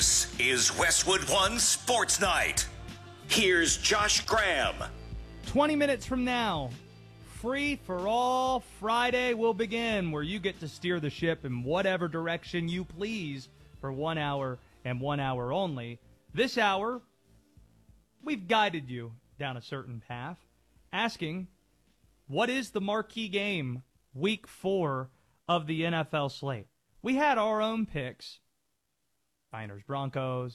This is Westwood One Sports Night. Here's Josh Graham. 20 minutes from now, Free for All Friday will begin, where you get to steer the ship in whatever direction you please for 1 hour and 1 hour only. This hour, we've guided you down a certain path, asking, what is the marquee game week 4 of the NFL slate? We had our own picks. Niners, Broncos,